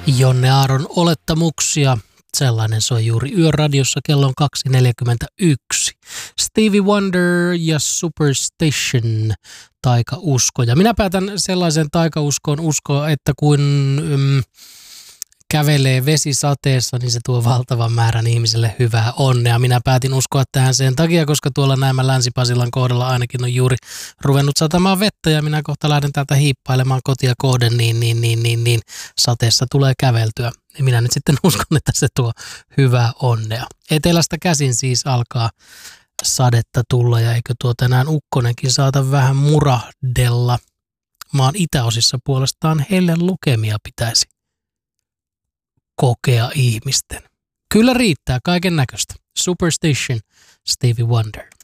Jonne Aaron olettamuksia. Sellainen soi juuri Yöradiossa, kello on 2.41. Stevie Wonder ja Superstition, taikausko. Ja minä päätän sellaisen taikauskoon uskoa, että kun kävelee vesisateessa, niin se tuo valtavan määrän ihmiselle hyvää onnea. Minä päätin uskoa tähän sen takia, koska tuolla näemmä Länsi-Pasilan kohdalla ainakin on juuri ruvennut satamaan vettä ja minä kohta lähden täältä hiippailemaan kotia kohden, niin sateessa tulee käveltyä. Ja minä nyt sitten uskon, että se tuo hyvää onnea. Etelästä käsin siis alkaa sadetta tulla ja eikö tuo tänään ukkonenkin saata vähän murahdella. Maan itäosissa puolestaan hellen lukemia pitäisi kokea ihmisten. Kyllä riittää kaiken näköistä. Superstition, Stevie Wonder.